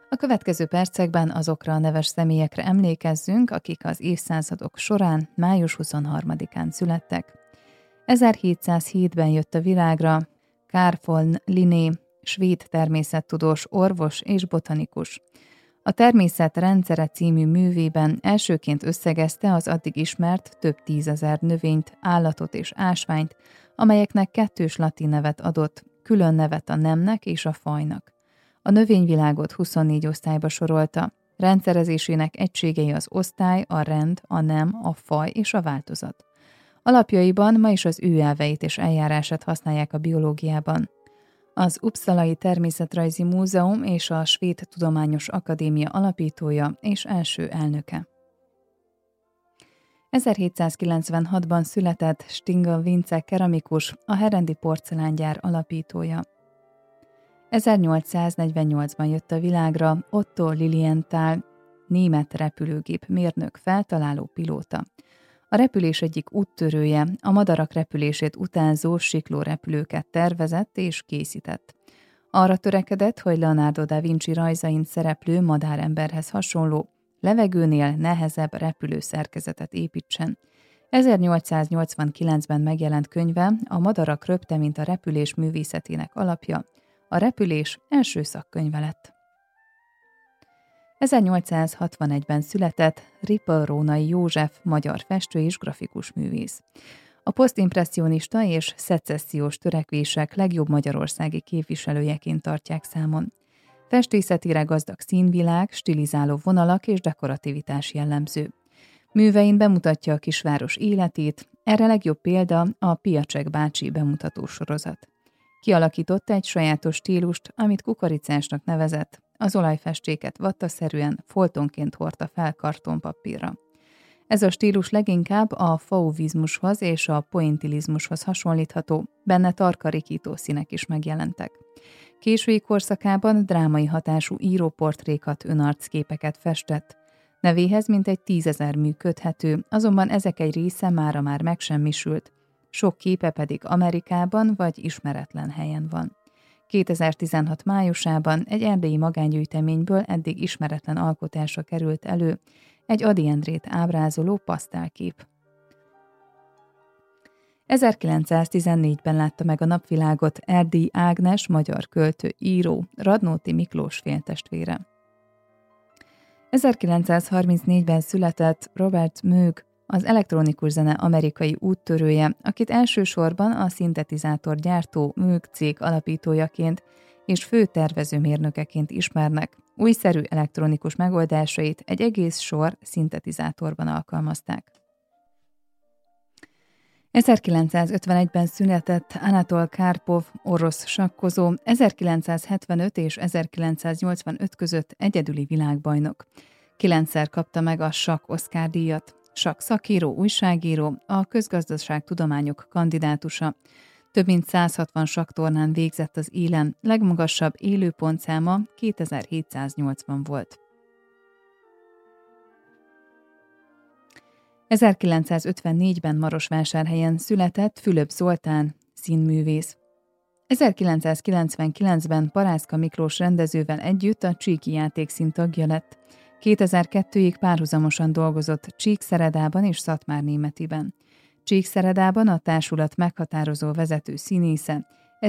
A következő percekben azokra a neves személyekre emlékezzünk, akik az évszázadok során május 23-án születtek. 1707-ben jött a világra Carl von Linné, svéd természettudós, orvos és botanikus. A Természet rendszere című művében elsőként összegezte az addig ismert több tízezer növényt, állatot és ásványt, amelyeknek kettős latin nevet adott, külön nevet a nemnek és a fajnak. A növényvilágot 24 osztályba sorolta. Rendszerezésének egységei az osztály, a rend, a nem, a faj és a változat. Alapjaiban ma is az ő elveit és eljárását használják a biológiában. Az Uppsalai Természetrajzi Múzeum és a Svéd Tudományos Akadémia alapítója és első elnöke. 1796-ban született Stingel Vince keramikus, a herendi porcelángyár alapítója. 1848-ban jött a világra Otto Lilienthal, német repülőgép mérnök, feltaláló pilóta. A repülés egyik úttörője, a madarak repülését utánzó siklórepülőket tervezett és készített. Arra törekedett, hogy Leonardo da Vinci rajzain szereplő madáremberhez hasonló, levegőnél nehezebb repülőszerkezetet építsen. 1889-ben megjelent könyve A madarak röpte, mint a repülés művészetének alapja, a repülés első szakkönyve lett. 1861-ben született Rippel Rónai József, magyar festő és grafikus művész. A posztimpresszionista és szecessziós törekvések legjobb magyarországi képviselőjeként tartják számon. Festészetére gazdag színvilág, stilizáló vonalak és dekorativitás jellemző. Művein bemutatja a kisváros életét, erre legjobb példa a Piacsek bácsi bemutató sorozat. Kialakította egy sajátos stílust, amit kukoricásnak nevezett, az olajfestéket vattaszerűen, foltonként hordta fel kartonpapírra. Ez a stílus leginkább a fauvizmushoz és a pointilizmushoz hasonlítható, benne tarkarikító színek is megjelentek. Késői korszakában drámai hatású íróportrékat, önarcképeket festett. Nevéhez mintegy 10 000 mű köthető, azonban ezek egy része mára már megsemmisült, sok képe pedig Amerikában vagy ismeretlen helyen van. 2016 májusában egy erdélyi magángyűjteményből eddig ismeretlen alkotásra került elő, egy Ady Endrét ábrázoló pasztellkép. 1914-ben látta meg a napvilágot Erdélyi Ágnes, magyar költő, író, Radnóti Miklós féltestvére. 1934-ben született Robert Moog, az elektronikus zene amerikai úttörője, akit elsősorban a szintetizátorgyártó Moog cég alapítójaként és fő tervezőmérnökeként ismernek. Újszerű elektronikus megoldásait egy egész sor szintetizátorban alkalmazták. 1951-ben született Anatol Karpov, orosz sakkozó, 1975 és 1985 között egyedüli világbajnok. 9-szer kapta meg a sakk Oscar-díjat. Sakk szakíró, újságíró, a közgazdaságtudományok kandidátusa. Több mint 160 sakktornán végzett az élen, legmagasabb élőpontszáma 2780 volt. 1954-ben Marosvásárhelyen született Fülöp Zoltán, színművész. 1999-ben Parászka Miklós rendezővel együtt a Csíki játékszín tagja lett. 2002-ig párhuzamosan dolgozott Csíkszeredában és Szatmárnémetiben. Csíkszeredában a társulat meghatározó vezető színésze,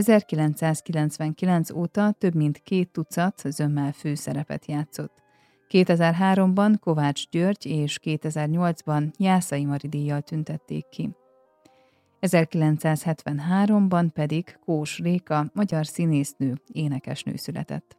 1999 óta több mint 2 tucat zömmel főszerepet játszott. 2003-ban Kovács György és 2008-ban Jászai Mari díjjal tüntették ki. 1973-ban pedig Kós Réka, magyar színésznő, énekesnő született.